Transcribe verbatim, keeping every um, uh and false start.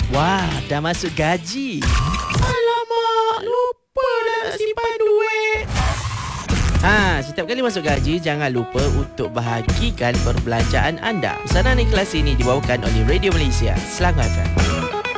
Wah, dah masuk gaji. Alamak, lupa dah nak simpan duit. Ha, setiap kali masuk gaji, jangan lupa untuk bahagikan perbelanjaan anda. Pesanan ikhlas ini dibawakan oleh Radio Malaysia, Selangor F M.